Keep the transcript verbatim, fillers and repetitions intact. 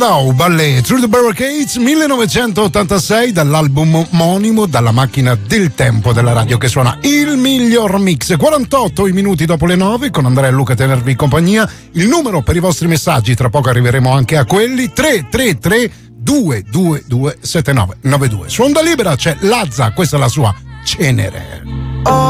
Spandau Ballet Through the Barricades millenovecentottantasei, dall'album omonimo, dalla macchina del tempo della radio che suona il miglior mix. quarantotto i minuti dopo le nove, con Andrea e Luca a tenervi compagnia. Il numero per i vostri messaggi, tra poco arriveremo anche a quelli, tre tre tre due due due sette nove nove due. Su Onda Libera c'è Lazza, questa è la sua Cenere.